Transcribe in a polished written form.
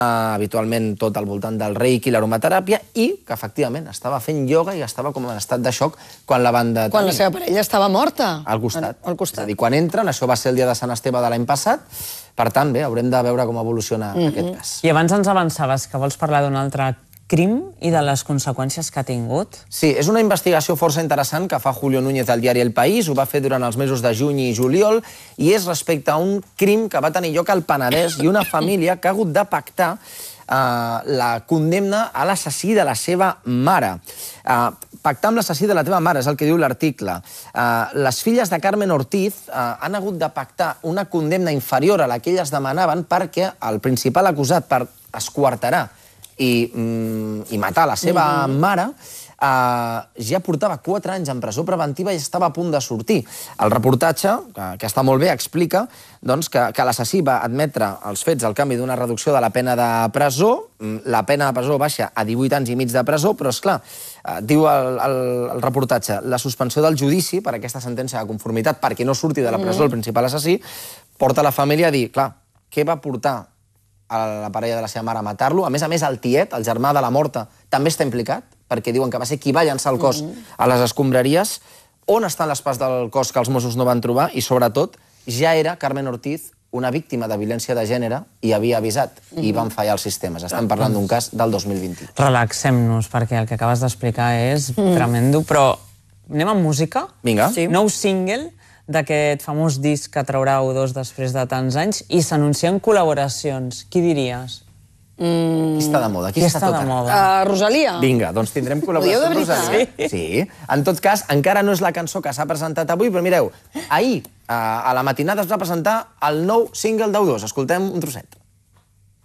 habitualment tot al voltant del reiki i l'aromateràpia, i que efectivament estava fent ioga i estava com en estat de xoc quan la van detenir. Quan la seva parella estava morta. Al costat. És a dir, quan entren, això va ser el dia de Sant Esteve de l'any passat, per tant, bé, haurem de veure com evoluciona aquest cas. I abans ens avançaves que vols parlar d'un altre crim i de les conseqüències que ha tingut. Sí, és una investigació força interessant que fa Julio Núñez del diari El País, ho va fer durant els mesos de juny i juliol, i és respecte a un crim que va tenir lloc al Penedès i una família que ha hagut de pactar la condemna a l'assassí de la seva mare. Pactar amb l'assassí de la teva mare, és el que diu l'article. Les filles de Carmen Ortiz han hagut de pactar una condemna inferior a la que elles demanaven perquè el principal acusat per esquarterar i matar la seva mare ja portava 4 anys en presó preventiva i estava a punt de sortir. El reportatge, que està molt bé, explica que l'assassí va admetre els fets al canvi d'una reducció de la pena de presó. La pena de presó baixa a 18 anys i mig de presó, però, esclar, diu el reportatge, la suspensió del judici per aquesta sentència de conformitat perquè no surti de la presó el principal assassí porta la família a dir, clar, què va portar a la parella de la seva mare a matar-lo? A més, el tiet, el germà de la morta, també està implicat, perquè diuen que va ser qui va llançar el cos a les escombraries. On estan les parts del cos que els Mossos no van trobar? I, sobretot, ja era Carmen Ortiz una víctima de violència de gènere i havia avisat, i van fallar els sistemes. Estem parlant d'un cas del 2020. Relaxem-nos, perquè el que acabes d'explicar és tremendo, però anem amb música? Vinga. Nou single d'aquest famós disc que traurà U2 després de tants anys, i s'anuncien col·laboracions. Qui diries? Qui està de moda? Qui està de moda? Rosalia. Vinga, doncs tindrem col·laboració amb Rosalia. Sí. En tot cas, encara no és la cançó que s'ha presentat avui, però mireu, ahir a la matinada es va presentar el nou single d'U2. Escoltem un trosset.